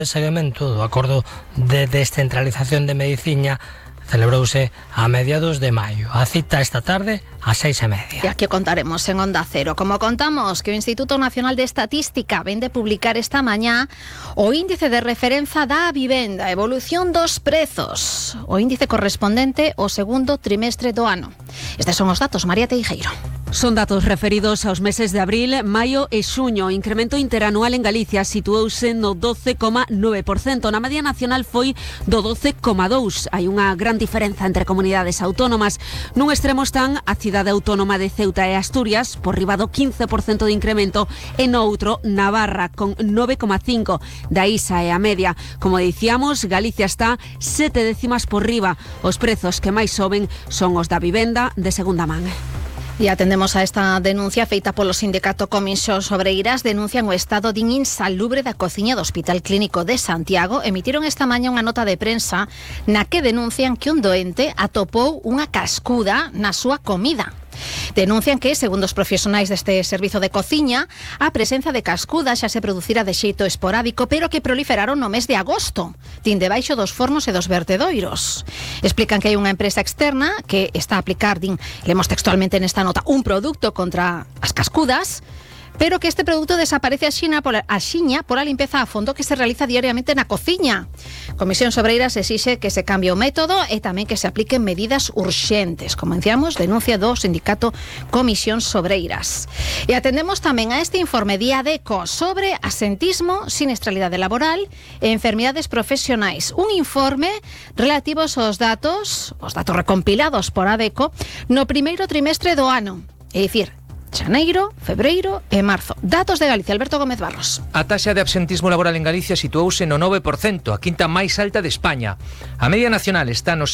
seguimento do acordo de descentralización de medicina celebrouse a mediados de maio. A cita esta tarde a 6:30. E aquí contaremos en Onda Cero. Como contamos que o Instituto Nacional de Estatística vén de publicar esta mañá o índice de referenza da vivenda, evolución dos prezos, o índice correspondente ao segundo trimestre do ano. Estes son os datos, María Teijeiro. Son datos referidos aos meses de abril, maio e xuño. O incremento interanual en Galicia situouse no 12,9%. Na media nacional foi do 12,2%. Hai unha gran diferenza entre comunidades autónomas. Nun extremo están a cidade autónoma de Ceuta e Asturias, por riba do 15% de incremento, e no outro, Navarra, con 9,5%. Daí sae a media. Como dicíamos, Galicia está 7 décimas por riba. Os prezos que máis soben son os da vivenda de segunda man. E atendemos a esta denuncia feita polo sindicato Comisións Obreiras. Denuncian o estado de insalubre da cociña do Hospital Clínico de Santiago. Emitiron esta mañá unha nota de prensa na que denuncian que un doente atopou unha cascuda na súa comida. Denuncian que, segundo os profesionais deste servizo de cociña, a presenza de cascudas xa se producira de xeito esporádico, pero que proliferaron no mes de agosto, din debaixo dos fornos e dos vertedoiros. Explican que hai unha empresa externa que está a aplicar, din, lemos textualmente nesta nota, un produto contra as cascudas, pero que este produto desaparece axiña pola limpeza a fondo que se realiza diariamente na cociña. Comisións Obreiras exixe que se cambie o método e tamén que se apliquen medidas urxentes. Como decíamos, denuncia do sindicato Comisións Obreiras. E atendemos tamén a este informe de ADECO sobre asentismo, siniestralidade laboral e enfermidades profesionais. Un informe relativos aos datos recompilados por ADECO no primeiro trimestre do ano. É dicir, xaneiro, febreiro e marzo. Datos de Galicia, Alberto Gómez Barros. A taxa de absentismo laboral en Galicia situouse no 9%, a quinta máis alta de España. A media nacional está no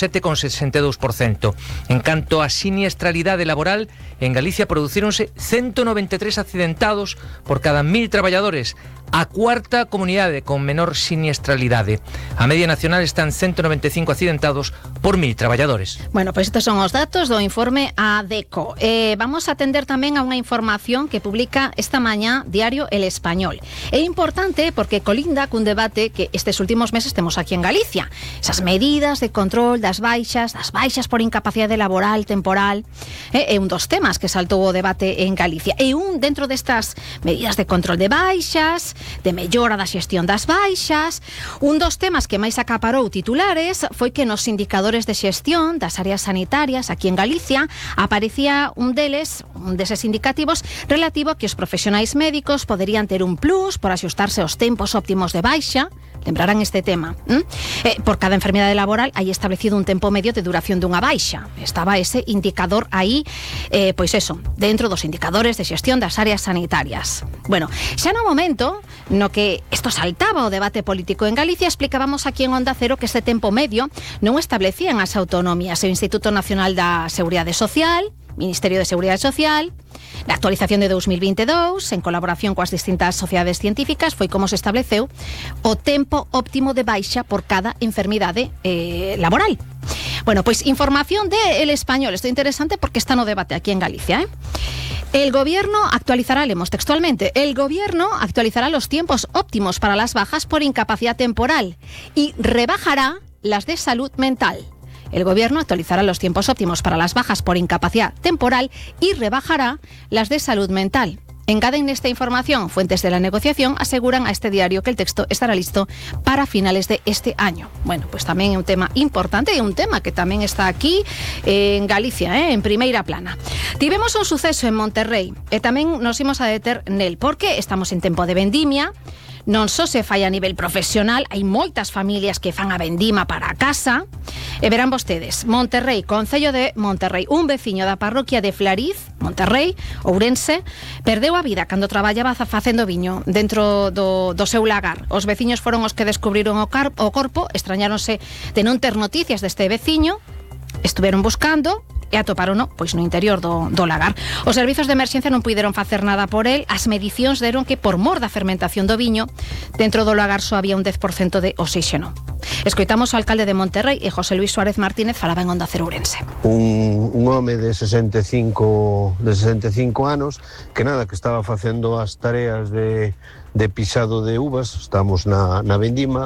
7,62%. En canto a siniestralidade laboral, en Galicia producíronse 193 accidentados por cada 1.000 traballadores, a cuarta comunidade con menor siniestralidade. A media nacional están 195 accidentados por 1.000 traballadores. Bueno, pois estes son os datos do informe ADECO. Vamos a atender tamén a unha información que publica esta mañá Diario El Español. É importante porque colinda cun debate que estes últimos meses temos aquí en Galicia. Esas medidas de control das baixas por incapacidade laboral temporal, é un dos temas que saltou o debate en Galicia. E un dentro destas medidas de control de baixas, de mellora da xestión das baixas, un dos temas que máis acaparou titulares foi que nos indicadores de xestión das áreas sanitarias aquí en Galicia aparecía un deses indicativos relativo a que os profesionais médicos poderían ter un plus por axustarse aos tempos óptimos de baixa. Lembrarán este tema. Por cada enfermidade laboral hai establecido un tempo medio de duración dunha baixa. Estaba ese indicador aí, pois eso, dentro dos indicadores de xestión das áreas sanitarias. Bueno, xa no momento no que isto saltaba o debate político en Galicia, explicábamos aquí en Onda Cero que este tempo medio non establecían as autonomías, o Instituto Nacional da Seguridade Social, Ministerio de Seguridade Social. Na actualización de 2022, en colaboración coas distintas sociedades científicas, foi como se estableceu o tempo óptimo de baixa por cada enfermidade laboral. Bueno, pois información de El Español. Isto é interesante porque está no debate aquí en Galicia, El gobierno actualizará, leemos textualmente, el gobierno actualizará los tiempos óptimos para las bajas por incapacidad temporal y rebajará las de salud mental. El gobierno actualizará los tiempos óptimos para las bajas por incapacidad temporal y rebajará las de salud mental. Engaden esta información. Fuentes de la negociación aseguran a este diario que el texto estará listo para finales de este año. Bueno, pues tamén é un tema importante e un tema que tamén está aquí en Galicia, en primeira plana. Tivemos un suceso en Monterrey e tamén nos imos a deter nel, porque estamos en tempo de vendimia. Non só se fai a nivel profesional, hai moitas familias que fan a vendima para a casa. E verán vostedes, Monterrey, Concello de Monterrey, un veciño da parroquia de Flariz, Monterrey, Ourense, perdeu a vida cando traballaba facendo viño dentro do seu lagar. Os veciños foron os que descubriron o corpo, extrañáronse de non ter noticias deste veciño, estuveron buscando e atopárono pois no interior do lagar. Os servizos de emerxencia non puideron facer nada por el. As medicións deron que por mor da fermentación do viño dentro do lagar só había un 10% de oxígeno. Escoitamos ao alcalde de Monterrey e José Luis Suárez Martínez falaba en Onda Cero Ourense. Un home de 65 anos que estaba facendo as tareas de pisado de uvas. Estamos na vendima